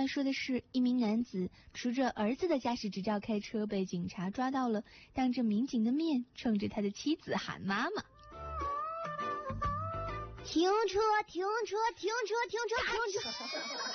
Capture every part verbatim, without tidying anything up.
来说的是，一名男子持着儿子的驾驶执照开车被警察抓到了，当着民警的面冲着他的妻子喊妈妈。 停车停车停车停车停车！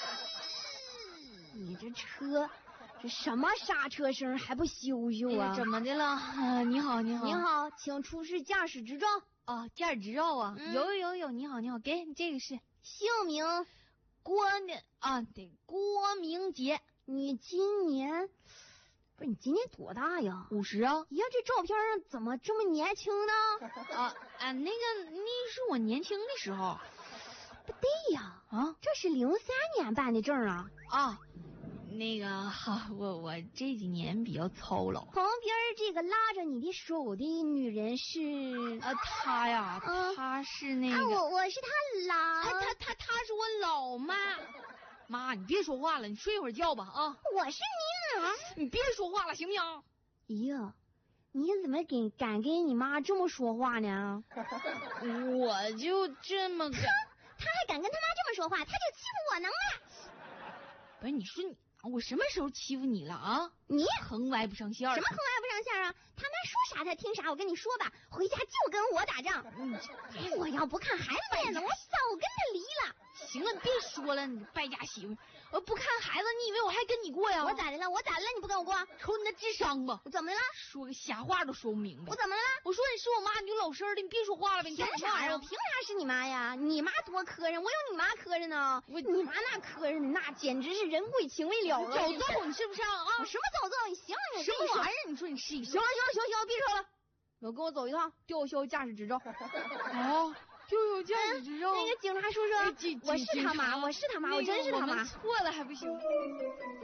你这车这什么刹车声还不修修啊？ 哎、怎么的了？呃，你好你好你好，请出示驾驶执照。 哦，驾驶执照啊、 嗯、 有有有有，你好你好，给你这个是姓名郭的啊，对，郭明杰。 你今年不是你今年多大呀？ 五十啊。 呀，这照片上怎么这么年轻呢？ 啊啊，那个那是我年轻的时候。 不对呀， 啊， 这是零三年办的证啊。 啊，那个哈，我我这几年比较操劳。 旁边这个拉着你的手的女人是？ 啊，她呀， 嗯、 她是那个。 啊，我我是她老。 她她她她是我老妈。妈，你别说话了，你睡会儿觉吧啊！ 我是你妈， 你别说话了，行不行？ 咦呀，你怎么给敢跟你妈这么说话呢？ 我就这么个。 他还敢跟他妈这么说话，他就欺负我能吗？ 不是，你说你我什么时候欺负你了啊？ 你横歪不上线。 什么横歪不上线啊？他妈说啥他听啥，我跟你说吧，回家就跟我打仗。嗯，我要不看孩子面子，我早跟他离了。 行了，你别说了，你败家媳妇！我不看孩子，你以为我还跟你过呀？ 我咋的了？我咋的了？你不跟我过？ 瞅你那智商吧！ 我怎么的了？ 说个瞎话都说不明白。 我怎么了？ 我说你是我妈，你就老实的，你别说话了呗。你凭啥呀？我凭啥是你妈呀？你妈多磕碜，我有你妈磕碜呢。我你妈那磕碜，那简直是人贵情未了了。 早揍你是不是啊？ 我什么早揍？你行了，你什么玩意儿？你说你试一试。 行了行了行了行了，别说了，我跟我走一趟，吊销驾驶执照。 哦。就有驾驶执照、 嗯。那个警察叔叔，我是他妈，我是他妈，我真是他妈。 我们错了还不行。